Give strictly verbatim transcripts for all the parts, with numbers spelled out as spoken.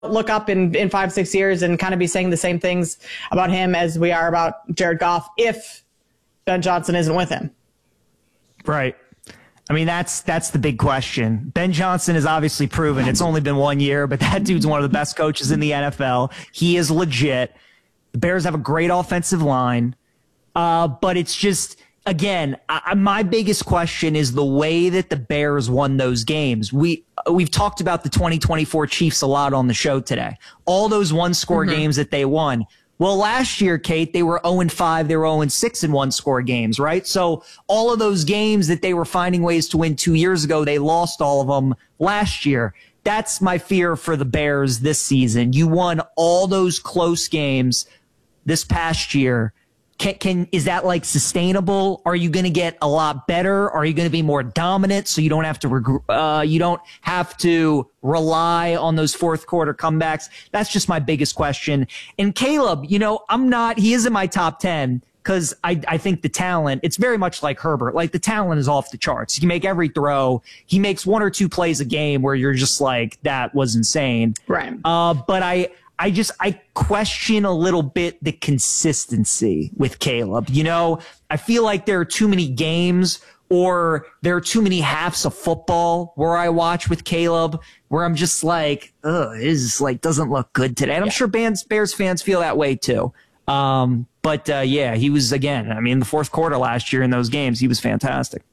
look up in, in five, six years and kind of be saying the same things about him as we are about Jared Goff if Ben Johnson isn't with him. Right. I mean, that's that's the big question. Ben Johnson has obviously proven it's only been one year, but that dude's one of the best coaches in the N F L. He is legit. The Bears have a great offensive line. Uh, but it's just, again, I, my biggest question is the way that the Bears won those games. We, we've talked about the twenty twenty-four Chiefs a lot on the show today. All those one-score mm-hmm. games that they won. Well, last year, Kate, they were oh and five. They were oh and six in one-score games, right? So all of those games that they were finding ways to win two years ago, they lost all of them last year. That's my fear for the Bears this season. You won all those close games this past year. Can, can is that like sustainable? Are you going to get a lot better? Are you going to be more dominant so you don't have to reg- uh, you don't have to rely on those fourth quarter comebacks? That's just my biggest question. And Caleb, you know, I'm not. He is in my top ten because I I think the talent. It's very much like Herbert. Like the talent is off the charts. He can make every throw. He makes one or two plays a game where you're just like, that was insane. Right. Uh, but I. I just, I question a little bit the consistency with Caleb. You know, I feel like there are too many games or there are too many halves of football where I watch with Caleb where I'm just like, ugh, it is like, doesn't look good today. And I'm yeah. sure Bears, Bears fans feel that way too. Um, but uh, yeah, he was, again, I mean, the fourth quarter last year in those games, he was fantastic.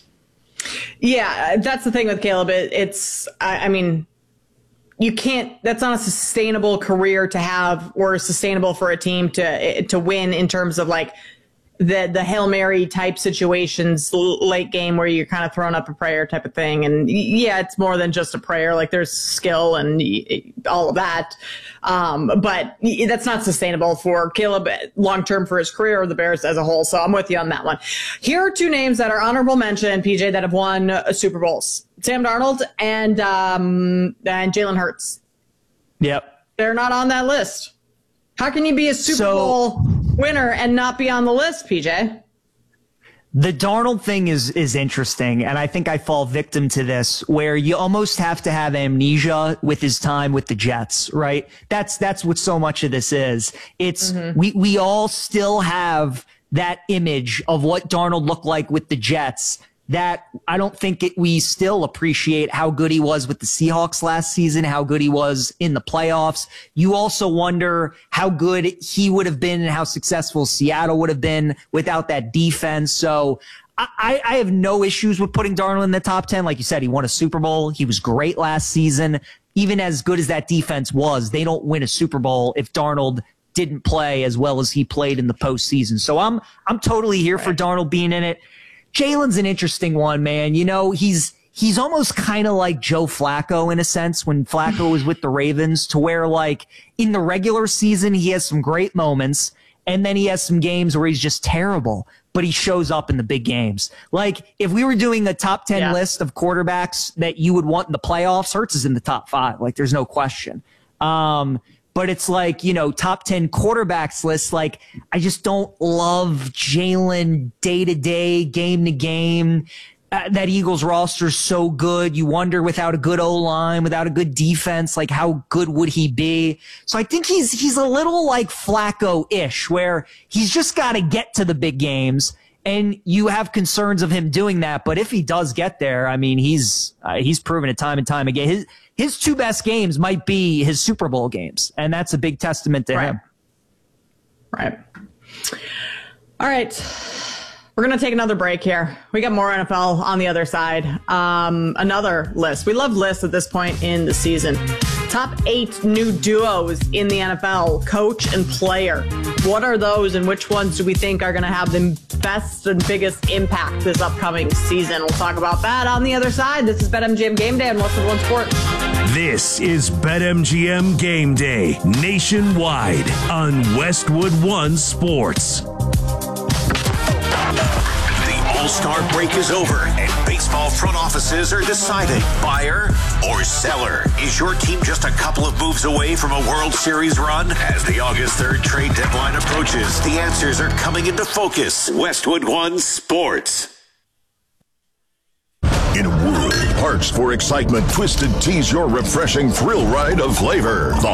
Yeah, that's the thing with Caleb. It, it's, I, I mean, you can't, that's not a sustainable career to have or sustainable for a team to to win in terms of like the the Hail Mary type situations, late game where you're kind of throwing up a prayer type of thing. And yeah, it's more than just a prayer. Like there's skill and all of that. Um, but that's not sustainable for Caleb long term for his career or the Bears as a whole. So I'm with you on that one. Here are two names that are honorable mention, P J, that have won Super Bowls. Sam Darnold and um, and Jalen Hurts. Yep. They're not on that list. How can you be a Super so, Bowl winner and not be on the list, P J? The Darnold thing is is interesting, and I think I fall victim to this, where you almost have to have amnesia with his time with the Jets, right? That's that's what so much of this is. It's mm-hmm. we we all still have that image of what Darnold looked like with the Jets. That I don't think it, we still appreciate how good he was with the Seahawks last season, how good he was in the playoffs. You also wonder how good he would have been and how successful Seattle would have been without that defense. So I, I have no issues with putting Darnold in the top ten. Like you said, he won a Super Bowl. He was great last season. Even as good as that defense was, they don't win a Super Bowl if Darnold didn't play as well as he played in the postseason. So I'm I'm totally here right. for Darnold being in it. Jalen's an interesting one, man. You know, he's he's almost kind of like Joe Flacco in a sense when Flacco was with the Ravens, to where like in the regular season he has some great moments and then he has some games where he's just terrible, but he shows up in the big games. Like if we were doing a top ten yeah. list of quarterbacks that you would want in the playoffs, Hurts is in the top five. Like there's no question. Um, But it's like, you know, top ten quarterbacks list. Like, I just don't love Jalen day to day, game to game. Uh, that Eagles roster is so good. You wonder without a good O-line, without a good defense, like how good would he be? So I think he's, he's a little like Flacco-ish, where he's just got to get to the big games. And you have concerns of him doing that. But if he does get there, I mean, he's, uh, he's proven it time and time again. His, His two best games might be his Super Bowl games, and that's a big testament to right. him. Right. All right. We're going to take another break here. We got more N F L on the other side. Um, another list. We love lists at this point in the season. Top eight new duos in the N F L, coach and player. What are those, and which ones do we think are going to have the best and biggest impact this upcoming season? We'll talk about that on the other side. This is BetMGM Game Day on Westwood One Sports. This is BetMGM Game Day nationwide on Westwood One Sports. All-Star break is over, and baseball front offices are deciding buyer or seller. Is your team just a couple of moves away from a World Series run? As the August third trade deadline approaches, the answers are coming into focus. Westwood One Sports. In a world hearts for excitement, Twisted Tea's your refreshing thrill ride of flavor. The